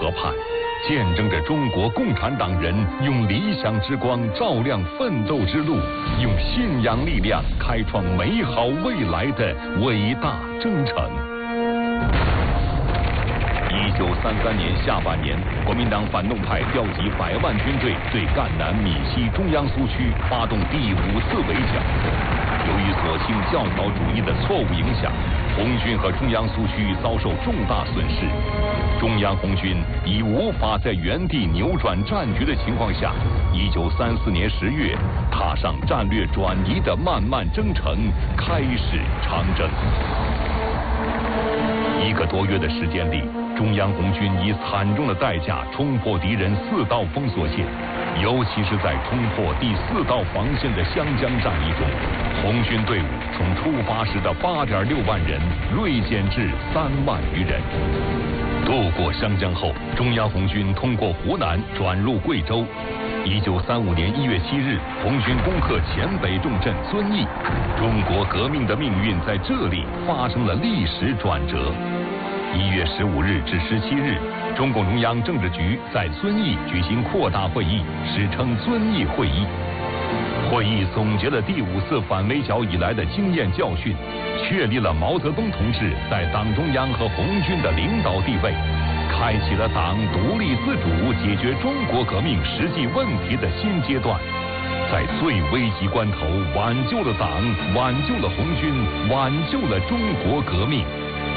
河畔，见证着中国共产党人用理想之光照亮奋斗之路，用信仰力量开创美好未来的伟大征程。1933年下半年，国民党反动派调集100万军队对赣南闽西中央苏区发动第5次围剿。由于左倾教条主义的错误影响，红军和中央苏区遭受重大损失。中央红军已无法在原地扭转战局的情况下，1934年10月踏上战略转移的漫漫征程，开始长征。1个多月的时间里，中央红军以惨重的代价冲破敌人4道封锁线，尤其是在冲破第4道防线的湘江战役中，红军队伍从出发时的8.6万人锐减至3万余人。渡过湘江后，中央红军通过湖南转入贵州。1935年1月7日，红军攻克黔北重镇遵义，中国革命的命运在这里发生了历史转折。1月15日至17日，中共中央政治局在遵义举行扩大会议，史称遵义会议。会议总结了第5次反围剿以来的经验教训，确立了毛泽东同志在党中央和红军的领导地位，开启了党独立自主解决中国革命实际问题的新阶段，在最危急关头挽救了党，挽救了红军，挽救了中国革命。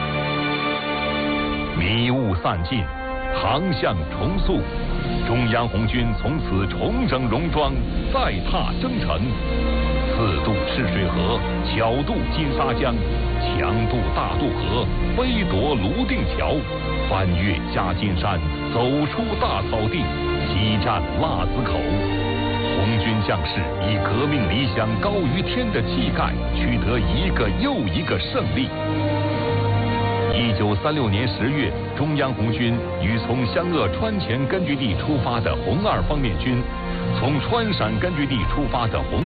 迷雾散尽，航向重塑，中央红军从此重整戎装，再踏征程，4渡赤水河，巧渡金沙江，强渡大渡河，飞夺泸定桥，翻越夹金山，走出大草地，激战腊子口。红军将士以革命理想高于天的气概，取得一个又一个胜利。1936年10月，中央红军与从湘鄂川黔根据地出发的红二方面军，从川陕根据地出发的红